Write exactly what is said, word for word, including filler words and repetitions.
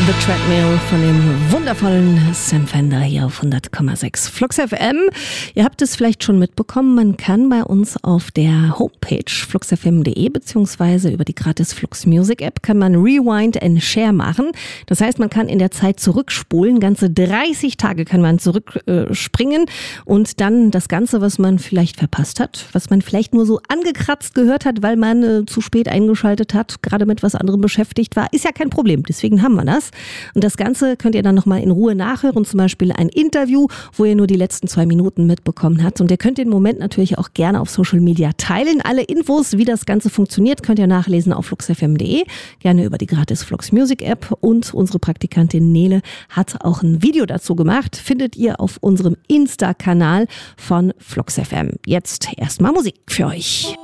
The Treadmill von dem wundervollen Sam Fender hier auf hundert Komma sechs Flux F M. Ihr habt es vielleicht schon mitbekommen, man kann bei uns auf der Homepage flux f m punkt d e beziehungsweise über die gratis Flux Music App kann man Rewind and Share machen. Das heißt, man kann in der Zeit zurückspulen. Ganze dreißig Tage kann man zurückspringen äh, und dann das Ganze, was man vielleicht verpasst hat, was man vielleicht nur so angekratzt gehört hat, weil man äh, zu spät eingeschaltet hat, gerade mit was anderem beschäftigt war, ist ja kein Problem. Deswegen haben wir das. Und das Ganze könnt ihr dann nochmal in Ruhe nachhören, zum Beispiel ein Interview, wo ihr nur die letzten zwei Minuten mitbekommen habt. Und ihr könnt den Moment natürlich auch gerne auf Social Media teilen. Alle Infos, wie das Ganze funktioniert, könnt ihr nachlesen auf flux f m punkt d e, gerne über die gratis Flux Music App. Und unsere Praktikantin Nele hat auch ein Video dazu gemacht, findet ihr auf unserem Insta-Kanal von Flux F M. Jetzt erstmal Musik für euch.